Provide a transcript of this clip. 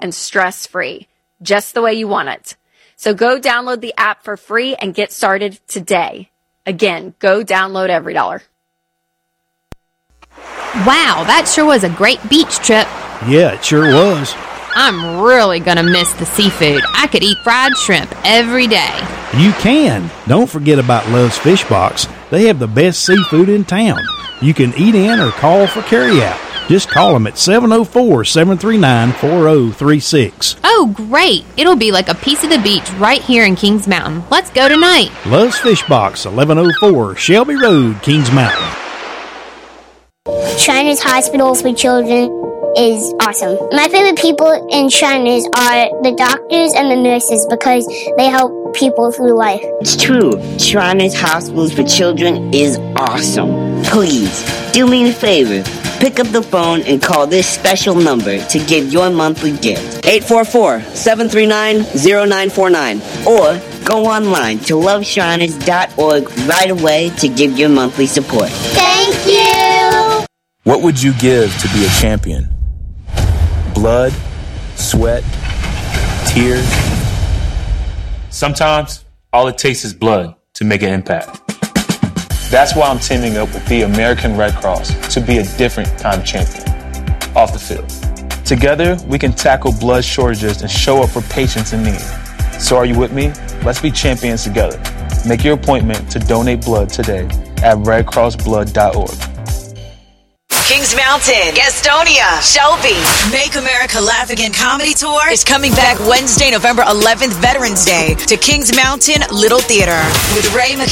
and stress-free, just the way you want it. So go download the app for free and get started today. Again, go download EveryDollar. Wow, that sure was a great beach trip. Yeah, it sure was. I'm really gonna miss the seafood. I could eat fried shrimp every day. You can. Don't forget about Love's Fish Box. They have the best seafood in town. You can eat in or call for carryout. Just call them at 704-739-4036. Oh, great. It'll be like a piece of the beach right here in Kings Mountain. Let's go tonight. Love's Fish Box, 1104 Shelby Road, Kings Mountain. Shriners Hospitals for Children is awesome. My favorite people in Shriners are the doctors and the nurses because they help people through life. It's true. Shriners Hospitals for Children is awesome. Please, do me a favor. Pick up the phone and call this special number to give your monthly gift. 844-739-0949. Or go online to loveshriners.org right away to give your monthly support. Thank you! What would you give to be a champion? Blood, sweat, tears? Sometimes, all it takes is blood to make an impact. That's why I'm teaming up with the American Red Cross to be a different kind of champion off the field. Together, we can tackle blood shortages and show up for patients in need. So are you with me? Let's be champions together. Make your appointment to donate blood today at redcrossblood.org. Kings Mountain, Gastonia, Shelby. Make America Laugh Again Comedy Tour is coming back Wednesday, November 11th, Veterans Day, to Kings Mountain Little Theater with Ray McKenna.